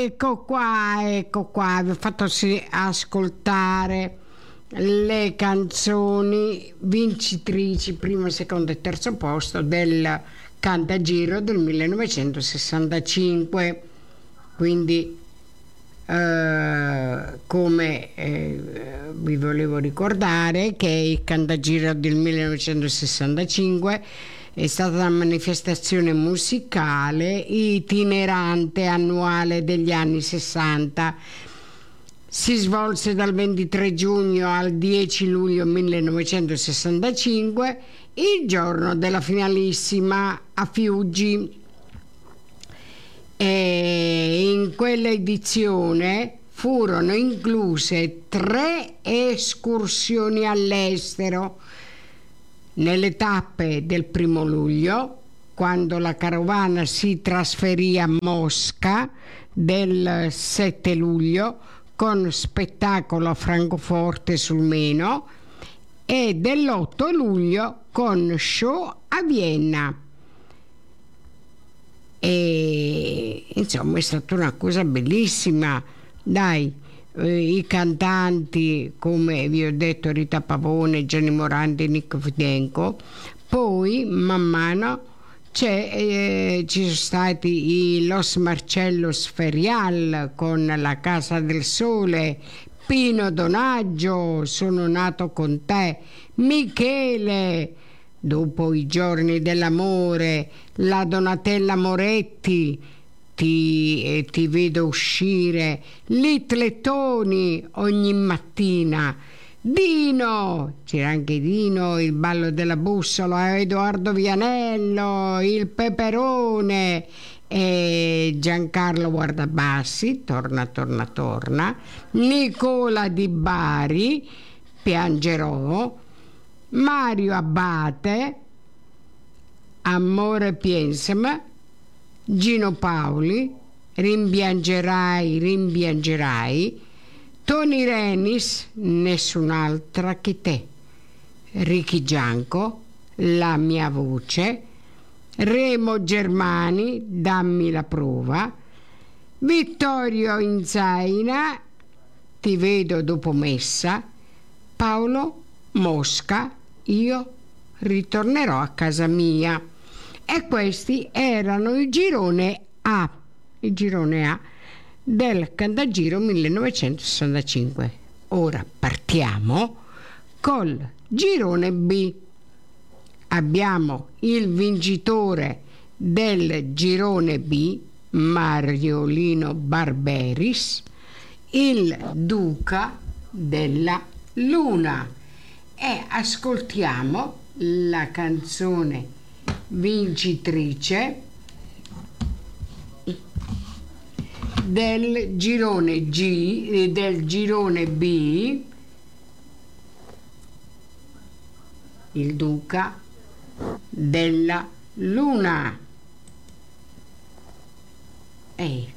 ecco qua, vi ho fatto ascoltare le canzoni vincitrici, primo, secondo e terzo posto del Cantagiro del 1965. Quindi come vi volevo ricordare che il Cantagiro del 1965 è stata una manifestazione musicale itinerante annuale degli anni 60. Si svolse dal 23 giugno al 10 luglio 1965, il giorno della finalissima a Fiuggi. E in quella edizione furono incluse 3 escursioni all'estero. Nelle tappe del 1 luglio, quando la carovana si trasferì a Mosca, del 7 luglio con spettacolo a Francoforte sul Meno, e dell'8 luglio con show a Vienna. E insomma è stata una cosa bellissima, dai. I cantanti, come vi ho detto, Rita Pavone, Gianni Morandi, Nico Fidenco. Poi man mano ci sono stati i Los Marcellos Ferial con La Casa del Sole, Pino Donaggio, Sono nato con te, Michele, dopo I giorni dell'amore, la Donatella Moretti, ti vedo uscire, Litletoni, ogni mattina, Dino, c'era anche Dino, il ballo della bussola, Edoardo Vianello, il Peperone, e Giancarlo Guardabassi, torna, Nicola Di Bari, Piangerò, Mario Abbate, Amore Piensam, Gino Paoli, Rimpiangerai, Tony Renis, Nessun'altra che te, Ricky Gianco, La mia voce, Remo Germani, Dammi la prova, Vittorio Inzaina, Ti vedo dopo messa, Paolo Mosca, Io ritornerò a casa mia. E questi erano il girone A del Cantagiro 1965. Ora partiamo col girone B. Abbiamo il vincitore del girone B, Mariolino Barberis, il Duca della Luna. E ascoltiamo la canzone vincitrice del girone G, del girone B, il Duca della Luna.